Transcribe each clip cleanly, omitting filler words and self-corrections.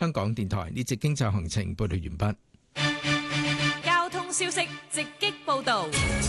香港電台呢節經濟行情報道完畢。 交通消息直擊報道。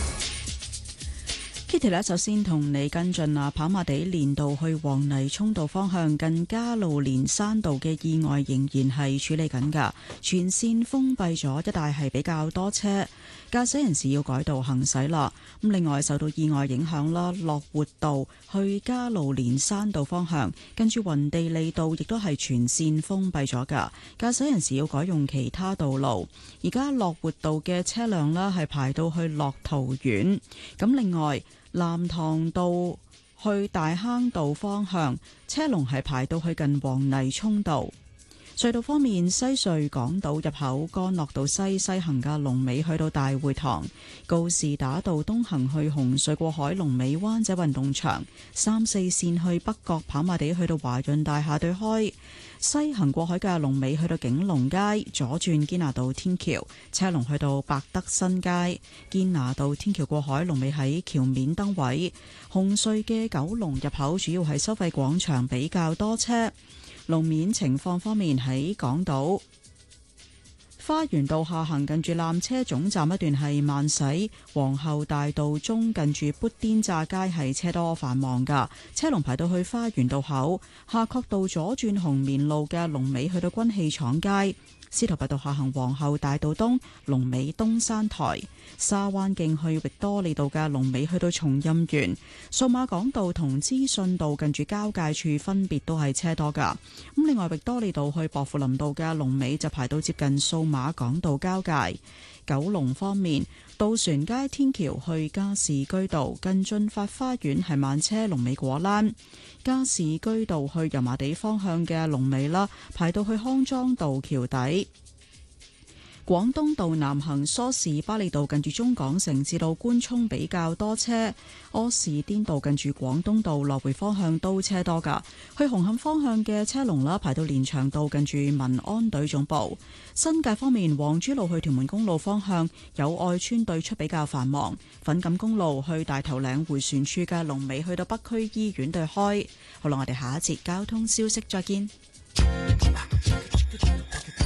Kitty 呢，首先同你跟進跑馬地連道去黃泥涌道方向近加路連山道嘅意外仍然係處理緊㗎，全線封閉咗，一帶係比較多車，駕駛人士要改道行駛啦。咁另外受到意外影響啦，樂活道去加路連山道方向跟住雲地利道亦都係全線封閉咗㗎，駕駛人士要改用其他道路。而家樂活道嘅車輛呢係排到去樂桃苑，咁另外藍塘道去大坑道方向車龍係排到去近黃泥涌道。隧道方面，西隧港島入口干諾道西行嘅龍尾去到大會堂，告士打道東行去紅隧過海龍尾灣仔運動場，3、4線去北角跑馬地去到華潤大廈對開，西行過海嘅龍尾去到景隆街，左轉堅拿道天橋車龍去到百德新街，堅拿道天橋過海龍尾喺橋面燈位。紅隧嘅九龍入口主要係收費廣場比較多車。路面情況方面，喺港島花園道下行近住纜車總站一段係慢駛，皇后大道中近住砵甸乍街係車多繁忙噶，車龍排到去花園道口，夏慤道左轉紅棉路嘅龍尾去到軍器廠街。司徒拔道下行皇后大道東龍尾東山台，沙灣徑去域多利道嘅龍尾去到松蔭園，數碼港道同資訊道近住交界處分別都係車多噶。咁另外域多利道去薄扶林道嘅龍尾就排到接近數碼港道交界。九龍方面，渡船街天橋去加士居道近駿發花園係慢車龍尾果欄，加士居道去油麻地方向嘅龍尾啦，排到去康莊道橋底。廣東道南行梳士巴利道近住中港城至到官涌比較多車，柯士甸道近住廣東道來回方向都車多噶。去紅磡方向嘅車龍啦，排到連翔道近住民安隊總部。新界方面，黃珠路去屯門公路方向友愛邨對出比較繁忙，粉錦公路去大頭嶺迴旋處嘅龍尾去到北區醫院對開。好啦，我哋下一節交通消息再見。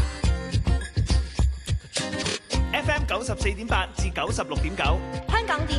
FM 94.8至96.9， 香港電